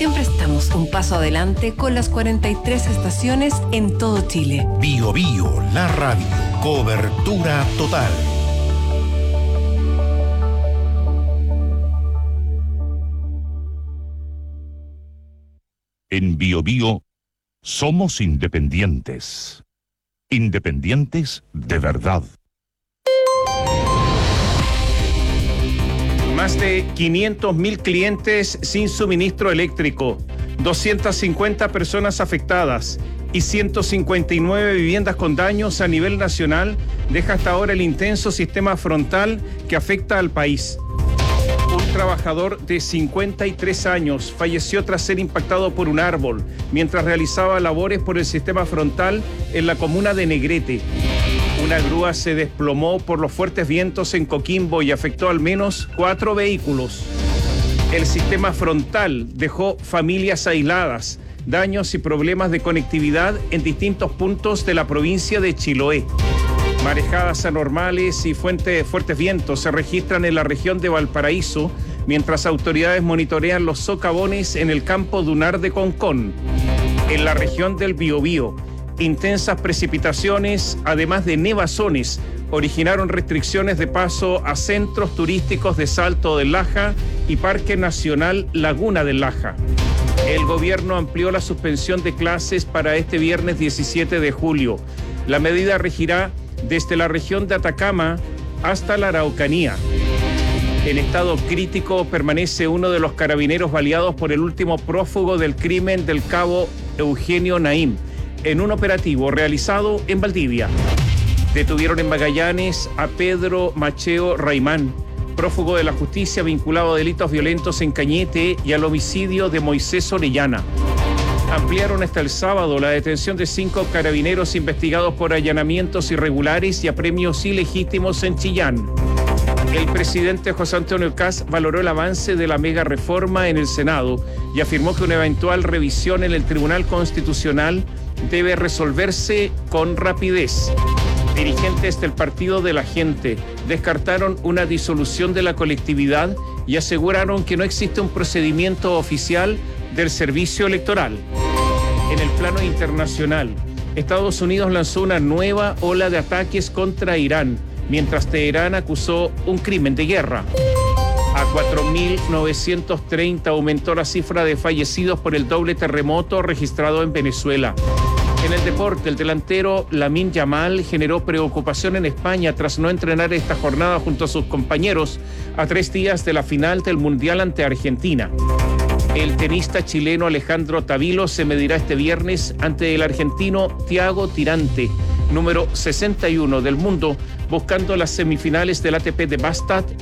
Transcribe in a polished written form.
Siempre estamos un paso adelante con las 43 estaciones en todo Chile. Bio Bio, la radio. Cobertura total. En Bio Bio somos independientes. Independientes de verdad. Más de 500.000 clientes sin suministro eléctrico, 250 personas afectadas y 159 viviendas con daños a nivel nacional deja hasta ahora el intenso sistema frontal que afecta al país. Un trabajador de 53 años falleció tras ser impactado por un árbol mientras realizaba labores por el sistema frontal en la comuna de Negrete. Una grúa se desplomó por los fuertes vientos en Coquimbo y afectó al menos 4 vehículos. El sistema frontal dejó familias aisladas, daños y problemas de conectividad en distintos puntos de la provincia de Chiloé. Marejadas anormales y fuertes vientos se registran en la región de Valparaíso, mientras autoridades monitorean los socavones en el campo dunar de Concón. En la región del Biobío, intensas precipitaciones, además de nevazones, originaron restricciones de paso a centros turísticos de Salto del Laja y Parque Nacional Laguna del Laja. El gobierno amplió la suspensión de clases para este viernes 17 de julio. La medida regirá desde la región de Atacama hasta la Araucanía. En estado crítico permanece uno de los carabineros baleados por el último prófugo del crimen del cabo Eugenio Naim, en un operativo realizado en Valdivia. Detuvieron en Magallanes a Pedro Macheo Raimán, prófugo de la justicia vinculado a delitos violentos en Cañete y al homicidio de Moisés Orellana. Ampliaron hasta el sábado la detención de 5 carabineros investigados por allanamientos irregulares y apremios ilegítimos en Chillán. El presidente José Antonio Kast valoró el avance de la mega reforma en el Senado y afirmó que una eventual revisión en el Tribunal Constitucional debe resolverse con rapidez. Dirigentes del Partido de la Gente descartaron una disolución de la colectividad y aseguraron que no existe un procedimiento oficial del servicio electoral. En el plano internacional, Estados Unidos lanzó una nueva ola de ataques contra Irán, mientras Teherán acusó un crimen de guerra. A 4.930 aumentó la cifra de fallecidos por el doble terremoto registrado en Venezuela. En el deporte, el delantero Lamine Yamal generó preocupación en España tras no entrenar esta jornada junto a sus compañeros a 3 días de la final del Mundial ante Argentina. El tenista chileno Alejandro Tavilo se medirá este viernes ante el argentino Thiago Tirante, número 61 del mundo, buscando las semifinales del ATP de Bastad